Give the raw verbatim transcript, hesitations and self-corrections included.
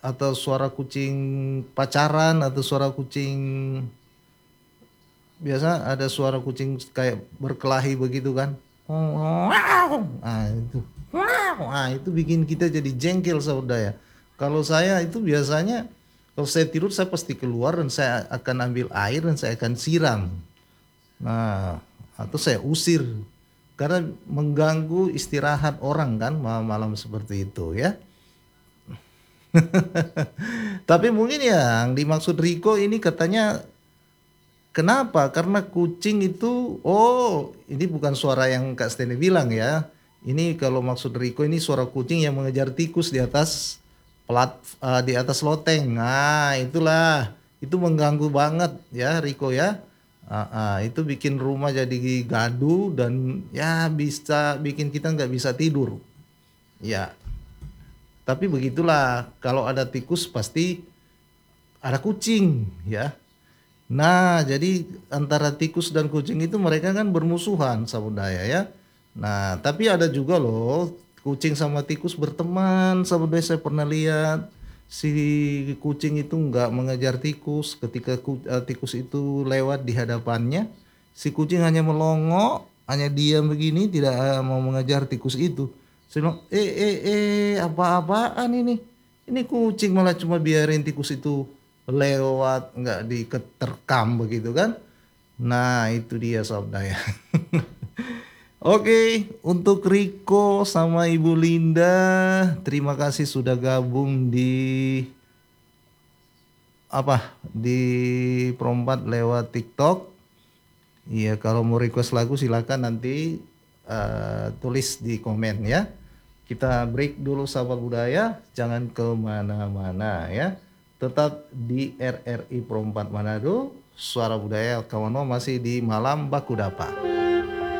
atau suara kucing pacaran atau suara kucing biasa ada suara kucing kayak berkelahi begitu kan. Ah itu. Ah itu bikin kita jadi jengkel saudara ya. Kalau saya itu biasanya kalau saya tidur saya pasti keluar dan saya akan ambil air dan saya akan siram. Nah, atau saya usir karena mengganggu istirahat orang kan malam-malam seperti itu ya. Tapi mungkin yang dimaksud Riko ini katanya kenapa? Karena kucing itu, oh ini bukan suara yang Kak Steni bilang ya. Ini kalau maksud Riko ini suara kucing yang mengejar tikus di atas plat, eh, di atas loteng. Nah itulah, itu mengganggu banget ya Riko ya. Ah, ah, itu bikin rumah jadi gaduh dan ya bisa bikin kita nggak bisa tidur. Ya, tapi begitulah kalau ada tikus pasti ada kucing ya. Nah, jadi antara tikus dan kucing itu mereka kan bermusuhan sabudaya ya. Nah, tapi ada juga loh kucing sama tikus berteman sabudaya saya pernah lihat. Si kucing itu nggak mengejar tikus ketika ku- eh, tikus itu lewat di hadapannya. Si kucing hanya melongo, hanya diam begini tidak eh, mau mengejar tikus itu. Saya bilang, eh eh eh apa-apaan ini? Ini kucing malah cuma biarin tikus itu lewat nggak diketerkam begitu kan. Nah itu dia sob daya. Oke untuk Riko sama Ibu Linda terima kasih sudah gabung di apa di Perompat lewat TikTok. Iya kalau mau request lagu silakan nanti eh, tulis di komen ya. Kita break dulu sahabat budaya, jangan kemana-mana ya. Tetap di R R I Perompat Manado, Suara Budaya Kawan masih di Malam Baku Dapa.